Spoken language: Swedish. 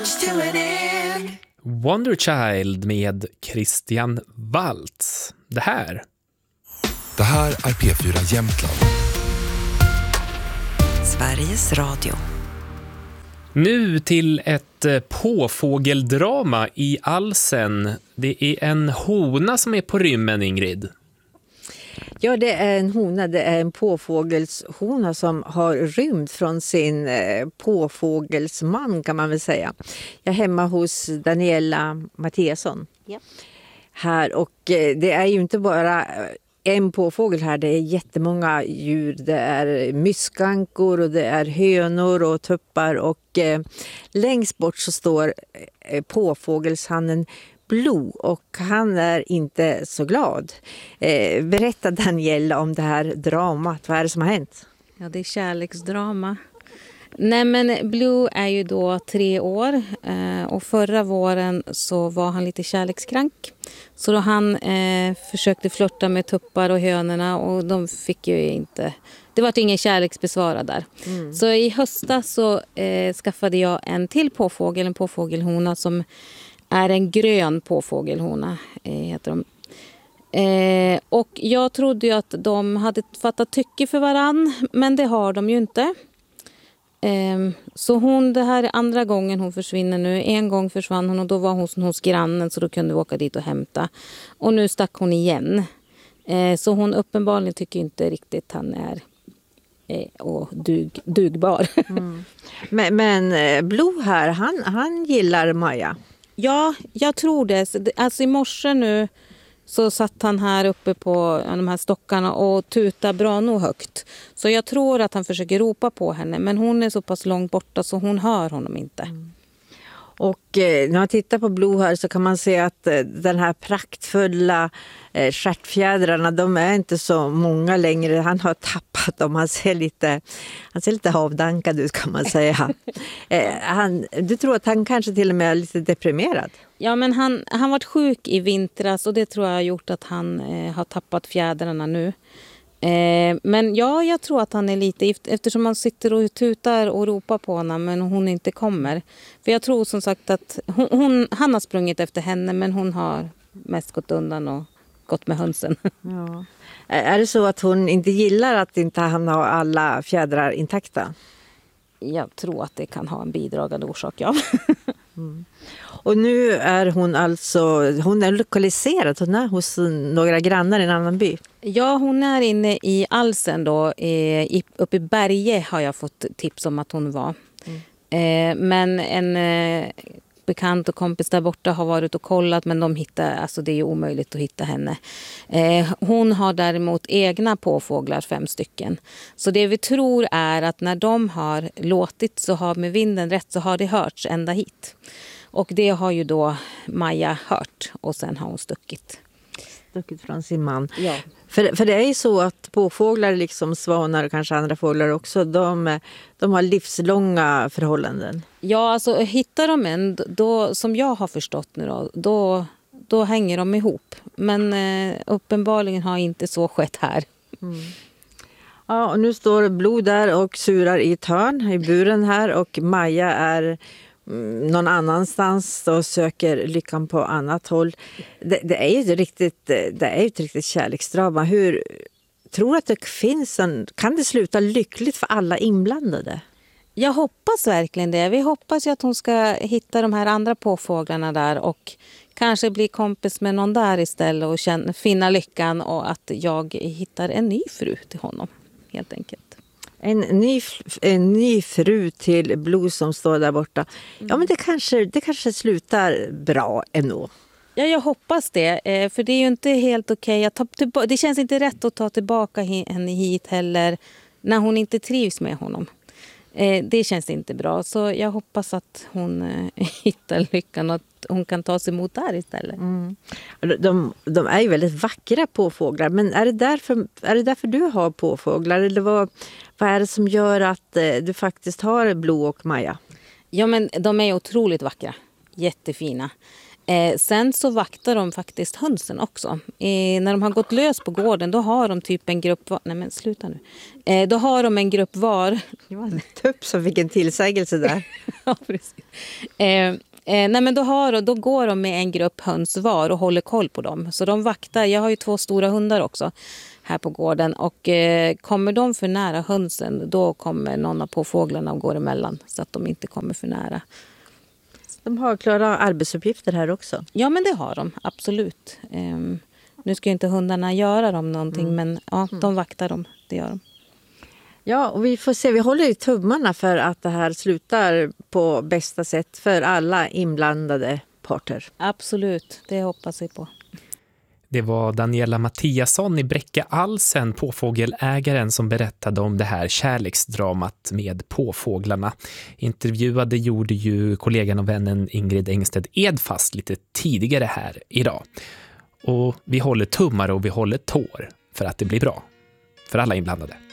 comes to an end. Wonder Child med Christian Waltz. Det här är P4 Jämtland. Sveriges Radio. Nu till ett påfågeldrama i Alsen. Det är en hona som är på rymmen, Ingrid. Ja, det är en hona. Det är en påfågelshona som har rymt från sin påfågelsman, kan man väl säga. Jag är hemma hos Daniela Mattiasson. Ja. Här, och det är ju inte bara en påfågel här. Det är jättemånga djur. Det är myskankor och det är hönor och tuppar. Och längst bort så står påfågelshannen Blue, och han är inte så glad. Berätta, Daniela, om det här dramat. Vad är det som har hänt? Ja, det är kärleksdrama. Nej, men Blue är ju då 3 år och förra våren så var han lite kärlekskrank. Så då han försökte flirta med tuppar och hönorna, och de fick ju inte... Det var ingen kärleksbesvarad där. Så i höstas så skaffade jag en till påfågel, en påfågelhona som är en grön påfågelhona, heter de. Och jag trodde ju att de hade fattat tycke för varann, men det har de ju inte. Så det här är andra gången hon försvinner nu. En gång försvann hon och då var hon hos grannen, så då kunde vi åka dit och hämta. Och nu stack hon igen. Så hon uppenbarligen tycker inte riktigt han är dugbar. Men Blue här, han gillar Maja. Ja, jag tror det. Alltså i morse nu så satt han här uppe på de här stockarna och tutade bra nog högt. Så jag tror att han försöker ropa på henne, men hon är så pass långt borta så hon hör honom inte. Och när man tittar på Blue här så kan man se att den här praktfulla stjärtfjädrarna, de är inte så många längre. Han har tappat dem. Han ser lite avdankad ut, kan man säga. Du tror att han kanske till och med är lite deprimerad? Ja, men han varit sjuk i vintras och det tror jag har gjort att han har tappat fjädrarna nu. Men ja, jag tror att han är lite, eftersom man sitter och tutar och ropar på honom men hon inte kommer. För jag tror som sagt att han har sprungit efter henne, men hon har mest gått undan och gått med hönsen. Ja. Är det så att hon inte gillar att inte han har alla fjädrar intakta? Jag tror att det kan ha en bidragande orsak, ja. Och nu är hon hon är lokaliserad, hon är hos några grannar i en annan by. Ja, hon är inne i Alsen då, uppe i Berge har jag fått tips om att hon var. Men en bekant och kompis där borta har varit och kollat, men det är ju omöjligt att hitta henne. Hon har däremot egna påfåglar, 5 stycken. Så det vi tror är att när de har låtit så har med vinden rätt så har det hörts ända hit. Och det har ju då Maja hört och sen har hon stuckit Från sin man. Ja. För det är ju så att påfåglar, liksom svanar och kanske andra fåglar också, de har livslånga förhållanden. Ja, alltså hittar de en, då, som jag har förstått nu då hänger de ihop. Men uppenbarligen har inte så skett här. Ja, och nu står Blue där och surar i ett hörn i buren här, och Maja är någon annanstans och söker lyckan på annat håll. Det är ju ett riktigt kärleksdrama. Hur tror du att det finns kan det sluta lyckligt för alla inblandade? Jag hoppas verkligen det. Vi hoppas ju att hon ska hitta de här andra påfåglarna där och kanske bli kompis med någon där istället och finna lyckan, och att jag hittar en ny fru till honom, helt enkelt. En ny fru till Blue som står där borta. Ja, men det kanske slutar bra ändå. Ja, jag hoppas det. För det är ju inte helt okej. Det känns inte rätt att ta tillbaka henne hit heller när hon inte trivs med honom. Det känns inte bra. Så jag hoppas att hon hittar lyckan och att hon kan ta sig emot där istället. De är ju väldigt vackra påfåglar. Men är det därför du har påfåglar? Eller vad är det som gör att du faktiskt har Blue och Maja? Ja, men de är otroligt vackra. Jättefina. Sen så vaktar de faktiskt hönsen också. När de har gått lös på gården, då har de typ en grupp var. Nej men sluta nu. Då har de en grupp var. Det var en tupp som fick en tillsägelse där. Ja, precis. Nej men då går de med en grupp höns var och håller koll på dem. Så de vaktar. Jag har ju 2 stora hundar också här på gården. Och kommer de för nära hönsen, då kommer någon av påfåglarna och går emellan. Så att de inte kommer för nära. De har klara arbetsuppgifter här också. Ja, men det har de. Absolut. Nu ska ju inte hundarna göra dem någonting, men ja, de vaktar dem. Det gör de. Ja, och vi får se. Vi håller ju tummarna för att det här slutar på bästa sätt för alla inblandade parter. Absolut, det hoppas vi på. Det var Daniela Mattiasson i Bräcke Alsen, påfågelägaren, som berättade om det här kärleksdramat med påfåglarna. Intervjuade gjorde ju kollegan och vännen Ingrid Engsted Edfast lite tidigare här idag. Och vi håller tummar och vi håller tår för att det blir bra för alla inblandade.